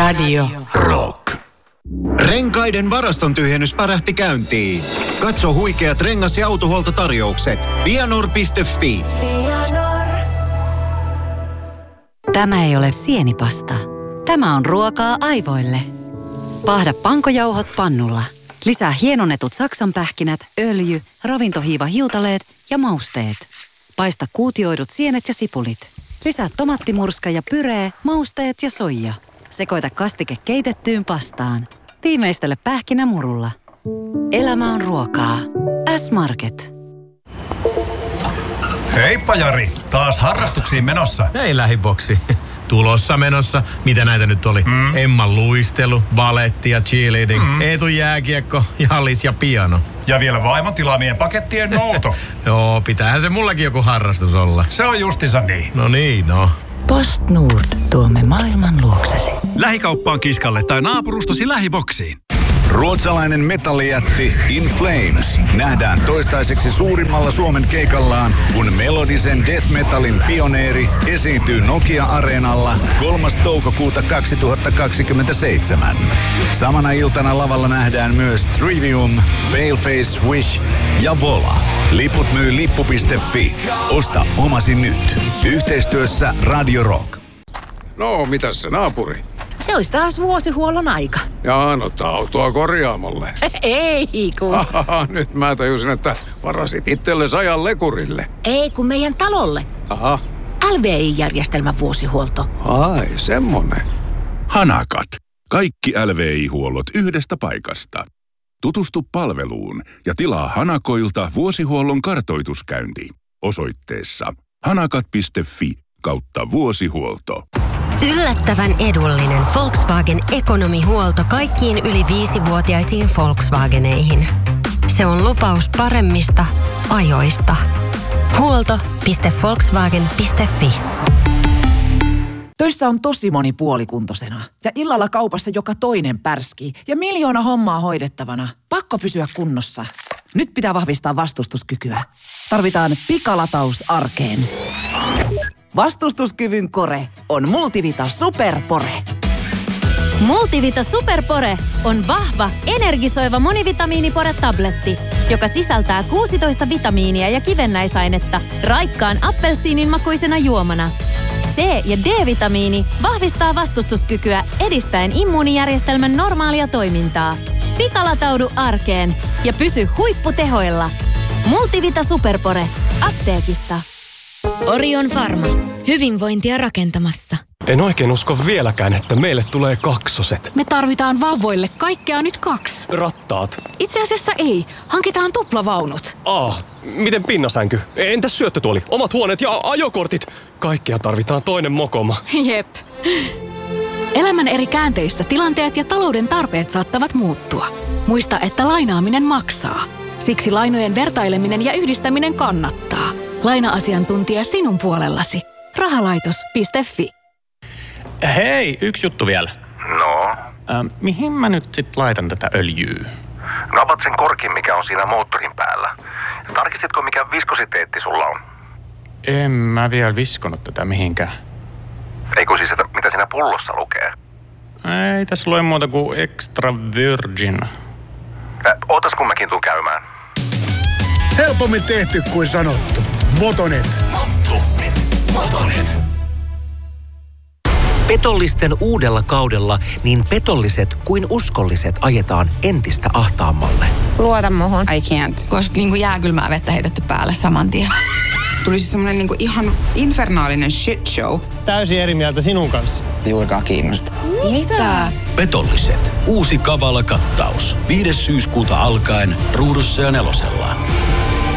Radio Rock. Renkaiden varaston tyhjennys pärähti käyntiin. Katso huikeat rengas- ja autohuoltotarjoukset. Vianor.fi. Tämä ei ole sienipasta. Tämä on ruokaa aivoille. Paahda pankojauhot pannulla. Lisää hienonnetut saksanpähkinät, öljy, ravintohiivahiutaleet ja mausteet. Paista kuutioidut sienet ja sipulit. Lisää tomattimurska ja pyree, mausteet ja soija. Sekoita kastike keitettyyn pastaan. Tiimeistele pähkinämurulla. Elämä on ruokaa. S-Market. Heippa Jari, taas harrastuksiin menossa. Ei lähiboksi. Tulossa menossa. Mitä näitä nyt oli? Emman luistelu, baletti ja cheerleading, Eetu jääkiekko, jallis ja piano. Ja vielä vaimon tilaamien pakettien nouto. Joo, pitäähän se mullakin joku harrastus olla. Se on justiinsa niin. No niin, no. PostNord tuomme maailman luoksesi. Lähikauppaan kiskalle tai naapurustasi lähiboksiin. Ruotsalainen metallijätti In Flames nähdään toistaiseksi suurimmalla Suomen keikallaan, kun melodisen death metalin pioneeri esiintyy Nokia-areenalla 3. toukokuuta 2027. Samana iltana lavalla nähdään myös Trivium, Paleface Wish ja Vola. Liput myy lippu.fi. Osta omasi nyt. Yhteistyössä Radio Rock. No, mitäs se naapuri? Se olisi taas vuosihuollon aika. Jaa, no autoa korjaamolle. Ei kun. Nyt mä tajusin, että varasit itsellesi ajan lekurille. Ei kun meidän talolle. Aha. LVI-järjestelmän vuosihuolto. Ai, semmonen. Hanakat. Kaikki LVI-huollot yhdestä paikasta. Tutustu palveluun ja tilaa Hanakoilta vuosihuollon kartoituskäynti osoitteessa hanakat.fi/vuosihuolto. Yllättävän edullinen Volkswagen Ekonomihuolto kaikkiin yli 5-vuotiaisiin Volkswageneihin. Se on lupaus paremmista ajoista. Huolto.volkswagen.fi. Töissä on tosi moni puolikuntoisena ja illalla kaupassa joka toinen pärskii ja miljoona hommaa hoidettavana. Pakko pysyä kunnossa. Nyt pitää vahvistaa vastustuskykyä. Tarvitaan pikalataus arkeen. Vastustuskyvyn kore on Multivita Superpore. Multivita Superpore on vahva, energisoiva monivitamiinipore-tabletti, joka sisältää 16 vitamiinia ja kivennäisainetta raikkaan appelsiinin makuisena juomana. C- ja D-vitamiini vahvistaa vastustuskykyä edistäen immuunijärjestelmän normaalia toimintaa. Pikalataudu arkeen ja pysy huipputehoilla. Multivita Superpore. Apteekista. Orion Pharma. Hyvinvointia rakentamassa. En oikein usko vieläkään, että meille tulee kaksoset. Me tarvitaan vauvoille kaikkea nyt 2. Rattaat. Itse asiassa ei. Hankitaan tuplavaunut. Miten pinnasänky? Entäs syöttötuoli? Omat huoneet ja ajokortit? Kaikkea tarvitaan toinen mokoma. Jep. Elämän eri käänteissä tilanteet ja talouden tarpeet saattavat muuttua. Muista, että lainaaminen maksaa. Siksi lainojen vertaileminen ja yhdistäminen kannattaa. Laina-asiantuntija sinun puolellasi. Rahalaitos.fi. Hei, yksi juttu vielä. No? Mihin mä nyt sit laitan tätä öljyä? No avat sen korkin, mikä on siinä moottorin päällä. Tarkistitko, mikä viskositeetti sulla on? En mä vielä viskonut tätä mihinkään. Eikö siis, että mitä siinä pullossa lukee? Ei tässä lue muuta kuin extra virgin. Ootas kun mäkin tuun käymään. Helpommin tehty kuin sanottu. Motonet. Motonet. Petollisten uudella kaudella niin petolliset kuin uskolliset ajetaan entistä ahtaammalle. Luota muhun. I can't. Koska jääkylmää vettä heitetty päälle saman tien. Tuli siis semmonen ihan infernaalinen shit show. Täysin eri mieltä sinun kanssa. Juurikaan kiinnosta. Mitä? Petolliset. Uusi kavala kattaus. 5. syyskuuta alkaen Ruudussa ja Nelosella.